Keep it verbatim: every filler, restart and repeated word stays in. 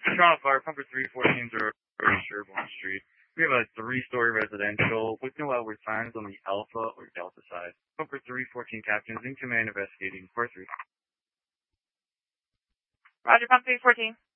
Toronto Fire, Pumper three fourteen zero Sherbourne Street. We have a three-story residential with no outward signs on the Alpha or Delta side. Pumper three fourteen captains in command investigating. Core three. Roger, Pump three fourteen.